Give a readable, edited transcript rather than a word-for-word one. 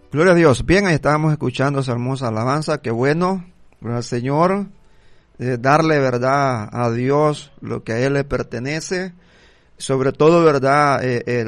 Gloria a Dios. Bien, ahí estábamos escuchando esa hermosa alabanza. Qué bueno, al Señor, darle verdad a Dios lo que a Él le pertenece. Sobre todo, verdad,